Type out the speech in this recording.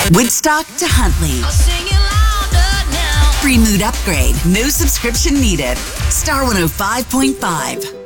Woodstock to Huntley. Free mood upgrade. No subscription needed. Star 105.5.